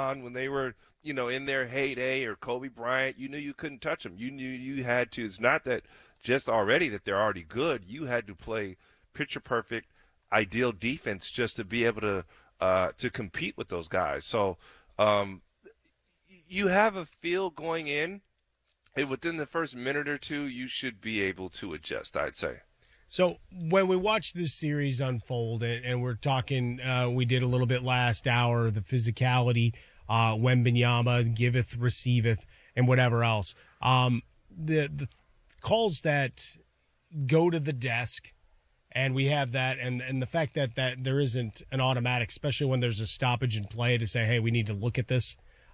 LeBron, when they were, in their heyday, or Kobe Bryant, you knew you couldn't touch them. You knew you had to. It's not that just already that they're already good. You had to play picture perfect, ideal defense just to be able to compete with those guys. So you have a feel going in, and within the first minute or two, you should be able to adjust, I'd say. So when we watch this series unfold, and we're talking, we did a little bit last hour, the physicality, Wembanyama, giveth, receiveth, and whatever else. The calls that go to the desk, and we have that, and the fact that there isn't an automatic, especially when there's a stoppage in play, to say, hey, we need to look at this,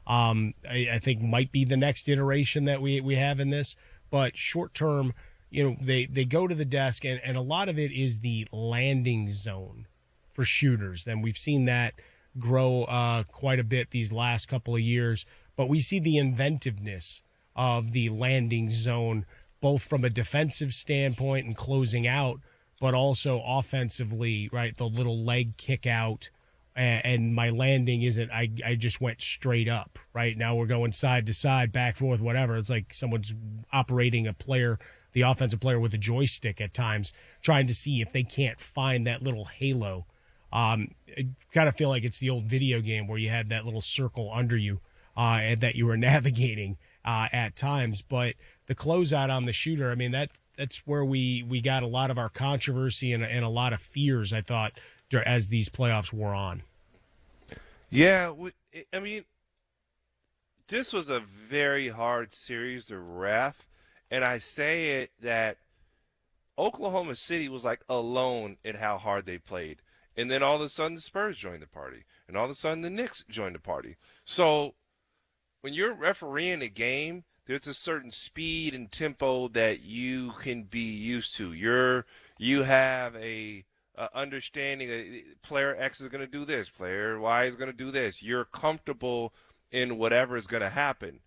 I think might be the next iteration that we have in this. But short term, they go to the desk, and a lot of it is the landing zone for shooters. And we've seen that grow quite a bit these last couple of years. But we see the inventiveness of the landing zone, both from a defensive standpoint and closing out, but also offensively, right? The little leg kick out, and my landing isn't, I just went straight up, right? Now we're going side to side, back, forth, whatever. It's like someone's operating the offensive player with a joystick at times, trying to see if they can't find that little halo. I kind of feel like it's the old video game where you had that little circle under you and that you were navigating at times. But the closeout on the shooter, I mean, that's where we got a lot of our controversy and a lot of fears, I thought, as these playoffs wore on. Yeah, I mean, this was a very hard series to ref, and I say it that Oklahoma City was like alone in how hard they played. And then all of a sudden the Spurs joined the party, and all of a sudden the Knicks joined the party. So when you're refereeing a game, there's a certain speed and tempo that you can be used to. You have a understanding player X is going to do this, player Y is going to do this. You're comfortable in whatever is going to happen.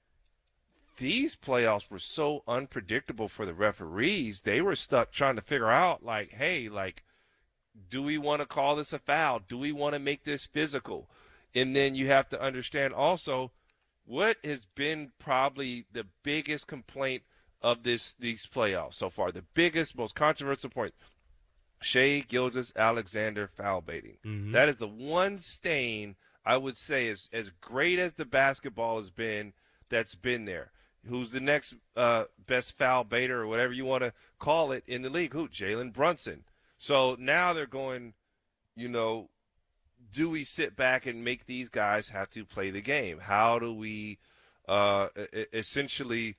These playoffs were so unpredictable for the referees. They were stuck trying to figure out, like, hey, like, do we want to call this a foul? Do we want to make this physical? And then you have to understand also what has been probably the biggest complaint of these playoffs so far, the biggest, most controversial point. Shai Gilgeous-Alexander foul baiting. Mm-hmm. That is the one stain I would say is as great as the basketball has been that's been there. Who's the next best foul baiter or whatever you want to call it in the league? Who? Jalen Brunson. So now they're going, do we sit back and make these guys have to play the game? How do we essentially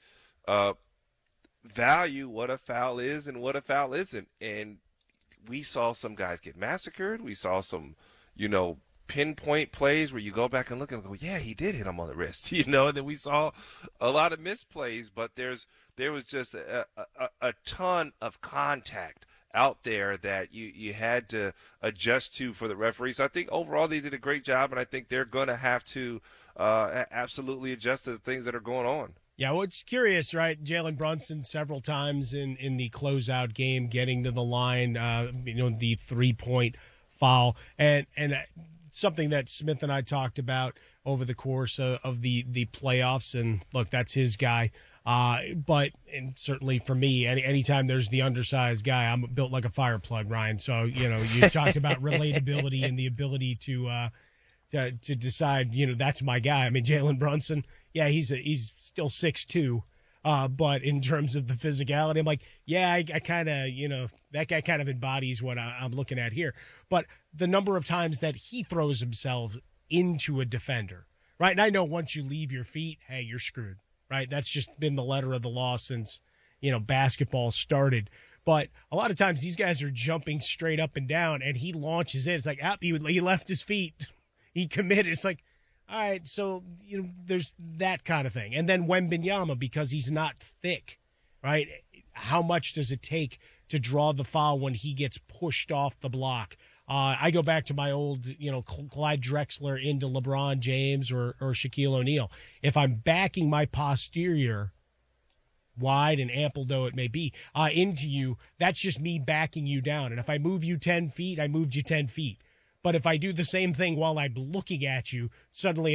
value what a foul is and what a foul isn't? And we saw some guys get massacred. We saw some, pinpoint plays where you go back and look and go, yeah, he did hit him on the wrist, and then we saw a lot of misplays, but there was just a ton of contact out there that you had to adjust to for the referees. So I think overall they did a great job, and I think they're going to have to absolutely adjust to the things that are going on. Yeah, well, it's curious, right? Jalen Brunson several times in the closeout game getting to the line, the 3-point foul, and something that Smith and I talked about over the course of the playoffs. And look, that's his guy. But and certainly for me, anytime there's the undersized guy, I'm built like a fire plug, Ryan. So you talked about relatability and the ability to decide, that's my guy. I mean, Jalen Brunson, yeah, he's still 6'2", but in terms of the physicality, I'm like, yeah, I kind of, that guy kind of embodies what I'm looking at here. But the number of times that he throws himself into a defender, right? And I know once you leave your feet, hey, you're screwed, right? That's just been the letter of the law since, basketball started. But a lot of times these guys are jumping straight up and down, and he launches in. It's like, he left his feet. He committed. It's like, all right, so there's that kind of thing. And then Wembanyama, because he's not thick, right? How much does it take to draw the foul when he gets pushed off the block? I go back to my old, Clyde Drexler into LeBron James or Shaquille O'Neal. If I'm backing my posterior, wide and ample though it may be, into you, that's just me backing you down. And if I move you 10 feet, I moved you 10 feet. But if I do the same thing while I'm looking at you, suddenly